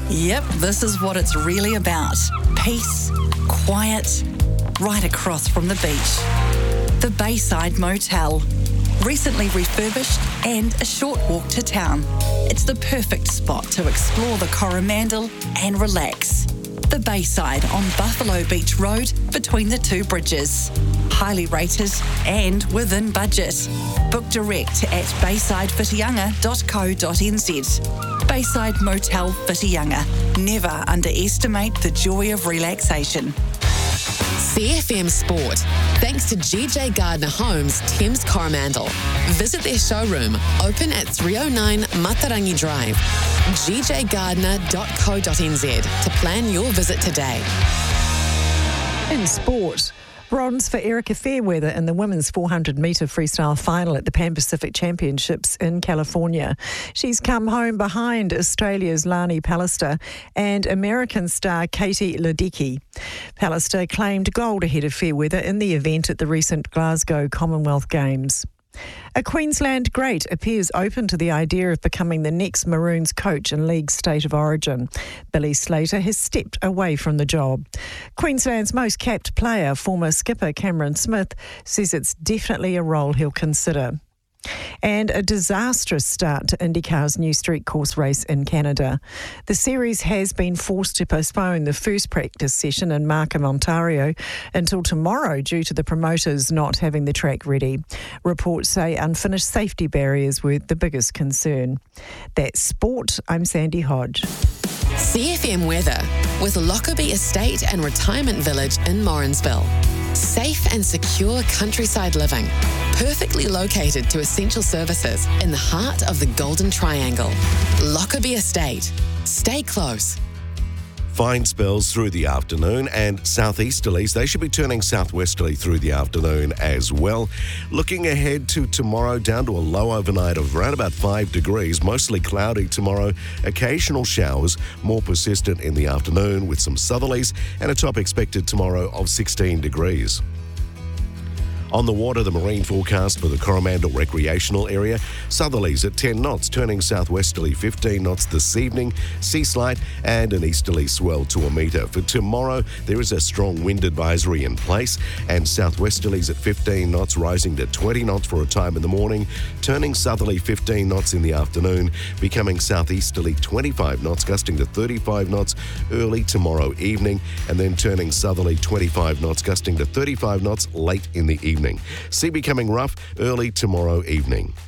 Yep, this is what it's really about. Peace, quiet, right across from the beach. The Bayside Motel. Recently refurbished and a short walk to town. It's the perfect spot to explore the Coromandel and relax. The Bayside on Buffalo Beach Road between the two bridges. Highly rated and within budget. Book direct at baysidewhitianga.co.nz. Bayside Motel Whitianga. Never underestimate the joy of relaxation. CFM Sport. Thanks to GJ Gardner Homes, Thames Coromandel. Visit their showroom, open at 309 Matarangi Drive. gjgardner.co.nz to plan your visit today. In sport, bronze for Erica Fairweather in the women's 400-metre freestyle final at the Pan Pacific Championships in California. She's come home behind Australia's Lani Pallister and American star Katie Ledecky. Pallister claimed gold ahead of Fairweather in the event at the recent Glasgow Commonwealth Games. A Queensland great appears open to the idea of becoming the next Maroons coach in league state of origin. Billy Slater has stepped away from the job. Queensland's most capped player, former skipper Cameron Smith, says it's definitely a role he'll consider. And a disastrous start to IndyCar's new street course race in Canada. The series has been forced to postpone the first practice session in Markham, Ontario, until tomorrow due to the promoters not having the track ready. Reports say unfinished safety barriers were the biggest concern. That's sport. I'm Sandy Hodge. CFM weather with Lockerbie Estate and Retirement Village in Morrinsville. Safe and secure countryside living, perfectly located to essential services in the heart of the Golden Triangle. Lockerbie Estate. Stay close. Fine spells through the afternoon and southeasterlies. They should be turning southwesterly through the afternoon as well. Looking ahead to tomorrow, down to a low overnight of around about 5 degrees. Mostly cloudy tomorrow. Occasional showers, more persistent in the afternoon with some southerlies, and a top expected tomorrow of 16 degrees. On the water, the marine forecast for the Coromandel recreational area. Southerlies at 10 knots, turning southwesterly 15 knots this evening. Sea slight and an easterly swell to a metre. For tomorrow, there is a strong wind advisory in place, and southwesterlies at 15 knots, rising to 20 knots for a time in the morning, turning southerly 15 knots in the afternoon, becoming southeasterly 25 knots, gusting to 35 knots early tomorrow evening, and then turning southerly 25 knots, gusting to 35 knots late in the evening. Sea becoming rough early tomorrow evening.